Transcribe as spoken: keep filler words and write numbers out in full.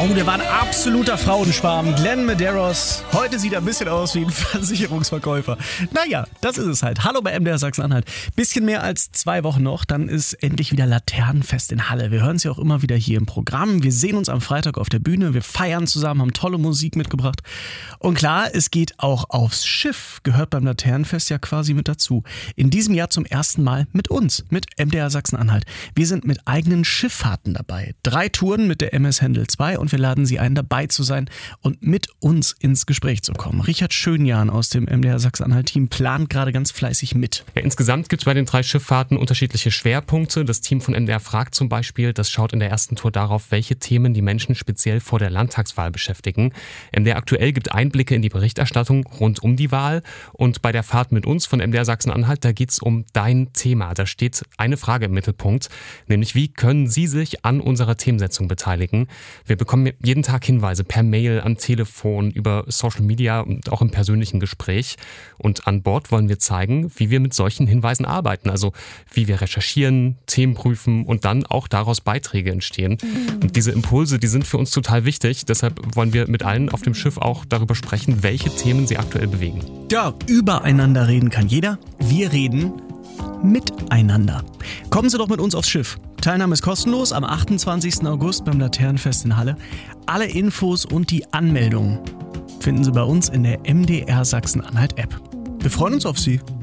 Oh, der war ein absoluter Frauenschwarm. Glenn Medeiros. Heute sieht er ein bisschen aus wie ein Versicherungsverkäufer. Naja, das ist es halt. Hallo bei M D R Sachsen-Anhalt. Bisschen mehr als zwei Wochen noch, dann ist endlich wieder Laternenfest in Halle. Wir hören es ja auch immer wieder hier im Programm. Wir sehen uns am Freitag auf der Bühne. Wir feiern zusammen, haben tolle Musik mitgebracht. Und klar, es geht auch aufs Schiff. Gehört beim Laternenfest ja quasi mit dazu. In diesem Jahr zum ersten Mal mit uns, mit M D R Sachsen-Anhalt. Wir sind mit eigenen Schifffahrten dabei. Drei Touren mit der M S Hendel zwei und wir laden Sie ein, dabei zu sein und mit uns ins Gespräch zu kommen. Richard Schönjahn aus dem M D R Sachsen-Anhalt-Team plant gerade ganz fleißig mit. Ja, insgesamt gibt es bei den drei Schifffahrten unterschiedliche Schwerpunkte. Das Team von M D R fragt zum Beispiel, das schaut in der ersten Tour darauf, welche Themen die Menschen speziell vor der Landtagswahl beschäftigen. M D R aktuell gibt Einblicke in die Berichterstattung rund um die Wahl und bei der Fahrt mit uns von M D R Sachsen-Anhalt, da geht es um dein Thema. Da steht eine Frage im Mittelpunkt, nämlich wie können Sie sich an unserer Themensetzung beteiligen? Wir bekommen jeden Tag Hinweise per Mail, am Telefon, über Social Media und auch im persönlichen Gespräch. Und an Bord wollen wir zeigen, wie wir mit solchen Hinweisen arbeiten. Also wie wir recherchieren, Themen prüfen und dann auch daraus Beiträge entstehen. Und diese Impulse, die sind für uns total wichtig. Deshalb wollen wir mit allen auf dem Schiff auch darüber sprechen, welche Themen sie aktuell bewegen. Ja, übereinander reden kann jeder. Wir reden miteinander. Kommen Sie doch mit uns aufs Schiff. Teilnahme ist kostenlos am achtundzwanzigsten August beim Laternenfest in Halle. Alle Infos und die Anmeldungen finden Sie bei uns in der M D R Sachsen-Anhalt App. Wir freuen uns auf Sie.